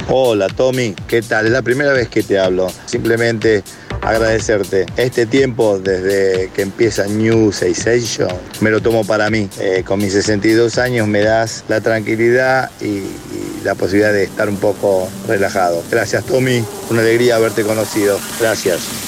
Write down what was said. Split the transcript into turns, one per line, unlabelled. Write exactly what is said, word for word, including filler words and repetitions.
Hola Tommy, ¿qué tal? Es la primera vez que te hablo. Simplemente agradecerte. Este tiempo desde que empieza New Sensation me lo tomo para mí. Eh, con mis sesenta y dos años me das la tranquilidad y, y la posibilidad de estar un poco relajado. Gracias Tommy, una alegría haberte conocido. Gracias.